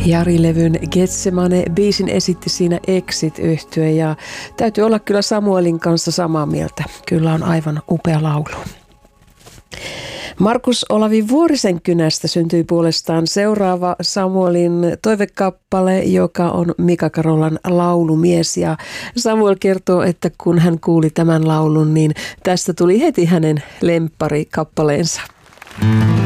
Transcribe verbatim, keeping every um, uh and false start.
Jari-levyn Getsemane biisin esitti siinä Exit-yhtye ja täytyy olla kyllä Samuelin kanssa samaa mieltä. Kyllä on aivan upea laulu. Markus Olavi Vuorisenkynästä syntyi puolestaan seuraava Samuelin toivekappale, joka on Mika Karolan laulumies. Ja Samuel kertoo, että kun hän kuuli tämän laulun, niin tästä tuli heti hänen lempparikappaleensa.